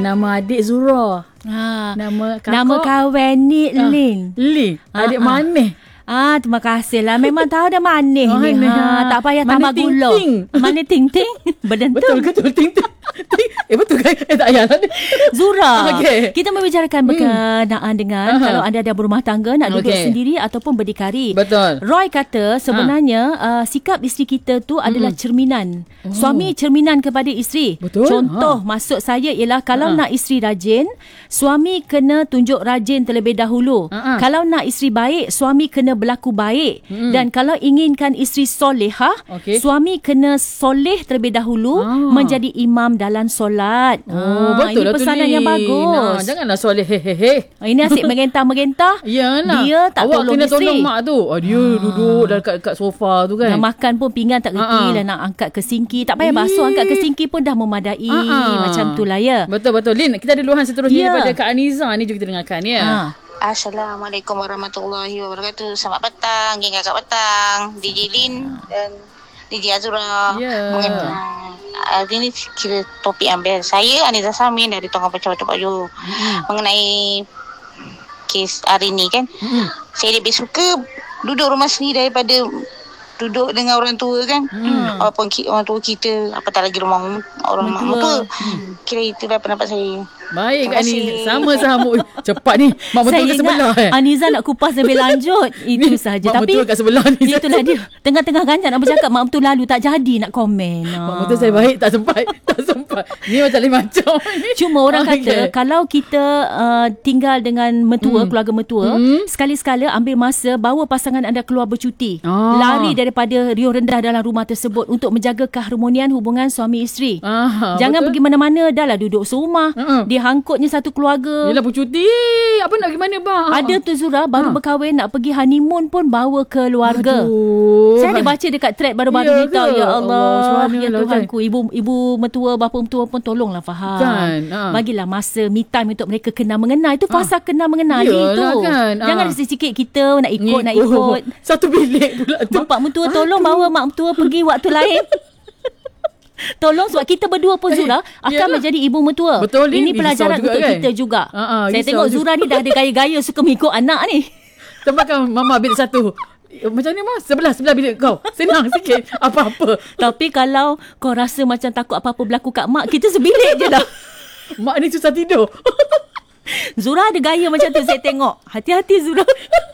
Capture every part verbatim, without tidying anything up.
Nama adik Zura. Ha. Nama kakak. Nama kawan ni Ah, Lin. Lin. Adik Ah, ah. manis. Ah, terima kasih lah. Memang tahu dah manis Oh, ni. ni, Ha, ha. tak payah Manis tambah gula. ting-ting. Manis ting-ting. Berdentum. Betul ke betul ting ting. Ting. Eh betul kan? Eh tak payah. Zura, Okey. kita membicarakan berkenaan dengan Aha. kalau anda ada berumah tangga, nak duduk Okey. sendiri ataupun berdikari. Betul. Roy kata sebenarnya uh, sikap isteri kita tu adalah cerminan. Oh. Suami cerminan kepada isteri. Betul. Contoh Ha. maksud saya ialah kalau Ha. nak isteri rajin, suami kena tunjuk rajin terlebih dahulu. Ha. Kalau nak isteri baik, suami kena berlaku baik. Dan kalau inginkan isteri solehah, Okey. suami kena soleh terlebih dahulu, Ah. menjadi imam dalam solat. Oh, Ah, betul ini lah tu, pesanan Lin. yang bagus. Ah, janganlah soleh hehehe. Ah, ini asyik mengentah-mengentah. Yalah. Dia tak Awak tolong kena isteri. tolong mak tu. Oh, dia ah. duduk dekat, dekat sofa tu kan. Nak makan pun pinggan tak reti Ha-ha. lah, nak angkat ke sinki. Tak payah Eh. basuh, angkat ke sinki pun dah memadai. Ha-ha. Macam tu lah ya. Betul-betul. Lin, kita ada luahan seterusnya Ya. daripada Kak Aniza ni juga kita dengarkan ya. Ha. Assalamualaikum warahmatullahi wabarakatuh. Selamat petang, geng kakak petang, D J Lin dan D J Azura. Ya. Mengenai uh, ini kira topik ambil saya Aniza Samin dari Tongkang Pencah Batu Payu. Mm-hmm. Mengenai kes hari ni kan. Mm-hmm. Saya lebih suka duduk rumah sendiri daripada duduk dengan orang tua kan. Mm. Walaupun ki, orang tua kita, apatah lagi rumah orang mak mertua. Kira itulah pendapat saya. Baik Terima Kak Ni. kasih. Sama-sama. Ui, cepat ni. Mak Saya betul kat sebelah ingat eh. Aniza nak kupas lebih lanjut. Itu Ni, sahaja. mak Tapi betul kat sebelah ni. itulah dia. Tengah-tengah ganjat nak bercakap, mak betul lalu tak jadi nak komen. Mak betul saya baik. Tak sempat. Tak sempat. Ni macam lain macam. Cuma orang Okey. kata kalau kita uh, tinggal dengan mentua, Hmm. keluarga mentua, Hmm. sekali-sekala ambil masa bawa pasangan anda keluar bercuti. Ah. Lari daripada riuh rendah dalam rumah tersebut untuk menjaga keharmonian hubungan suami isteri. Ah, Jangan betul. pergi mana-mana, dah lah duduk serumah. Mm-mm. Dia hangkutnya satu keluarga. Yelah bercuti. Apa nak pergi mana bang? Ada tu Zura baru Ha. berkahwin nak pergi honeymoon pun bawa keluarga. Aduh. Saya ada baca dekat thread baru-baru Ya ni tau. ke? Ya Allah, macam Allah, mana ya lah, Tuhanku. Ibu ibu mertua, bapa mertua pun tolonglah faham. Kan, ha. Bagilah masa me time untuk mereka kenal mengenal. Itu fasa kenal mengenali Yalah tu. kan, ha. Jangan sikit-sikit kita nak ikut, nak ikut. Satu bilik pula tu. Bapak mertua tolong bawa mak mertua pergi waktu lain. Tolong sebab kita berdua pun Zura akan yalah. menjadi ibu mertua. Betul, Lin. Ini Risau pelajaran juga untuk kan? kita juga. Ha, ha, Saya risau tengok juga. Zura ni dah ada gaya-gaya suka mengikut anak ni. Tempatkan mama bilik satu. Macam ni mas? Sebelah, sebelah bilik kau. Senang sikit. Apa-apa. Tapi kalau kau rasa macam takut apa-apa berlaku kat mak, kita sebilik je dah. Mak ni susah tidur. Zura ada gaya macam tu saya tengok. Hati-hati Zura.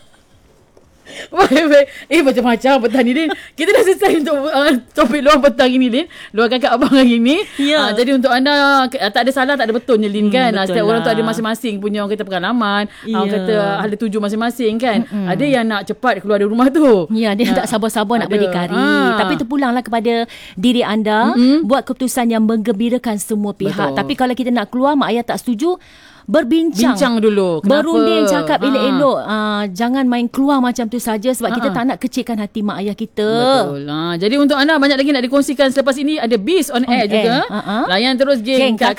Baik, baik. Eh, macam-macam petang ni, Lin. Kita dah selesai untuk uh, topik luar petang ini, Lin. Luar kakak abang hari ni. Ya. Uh, jadi untuk anda, uh, tak ada salah, tak ada betulnya, Lin, Hmm, kan? Uh, betul setiap orang tu lah. ada masing-masing punya orang kata pengalaman. Ya. Orang kata ada tuju masing-masing, kan? Mm-mm. Ada yang nak cepat keluar dari rumah tu. Ya, dia Ah, tak sabar-sabar nak ada. berdikari. Ah. Tapi terpulanglah kepada diri anda. Mm-mm. Buat keputusan yang menggembirakan semua pihak. Betul. Tapi kalau kita nak keluar, mak ayah tak setuju, berbincang. Bincang dulu. Kenapa? Berunding, cakap Ah. elok-elok. Uh, jangan main keluar macam tu saja sebab Ah, kita ah. tak nak kecilkan hati mak ayah kita. Betul. Ha, jadi untuk anda banyak lagi nak dikongsikan selepas ini ada Biz on, On air air. juga. Ha-ha. Layan terus geng, Geng kakak